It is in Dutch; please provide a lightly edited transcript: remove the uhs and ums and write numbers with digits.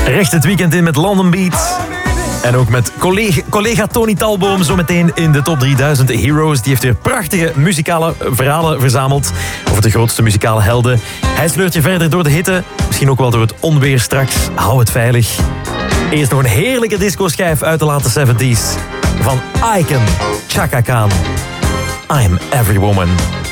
Recht het weekend in met London Beat. En ook met collega Tony Talboom zometeen in de top 3000 Heroes. Die heeft weer prachtige muzikale verhalen verzameld over de grootste muzikale helden. Hij sleurt je verder door de hitte. Misschien ook wel door het onweer straks. Hou het veilig. Eerst nog een heerlijke disco-schijf uit de late 70s. Van Icon, Chaka Khan. I'm Every Woman.